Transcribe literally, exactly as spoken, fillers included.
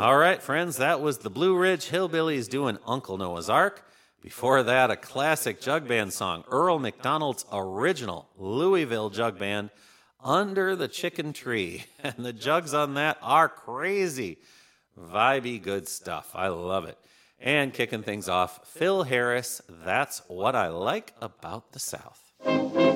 All right, friends, that was the Blue Ridge Hillbillies doing Uncle Noah's Ark. Before that, a classic jug band song, Earl McDonald's original Louisville jug band, Under the Chicken Tree. And the jugs on that are crazy. Vibey good stuff. I love it. And kicking things off, Phil Harris, That's What I Like About the South.